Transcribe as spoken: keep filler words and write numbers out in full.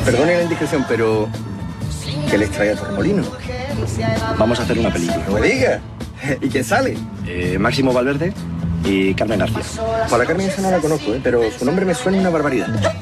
Perdone la indiscreción, pero ¿qué les trae a Torremolinos? Vamos a hacer una película. ¡No me diga! ¿Y quién sale? Eh, Máximo Valverde y Carmen García. Bueno, la Carmen esa no la conozco, ¿eh? Pero su nombre me suena una barbaridad.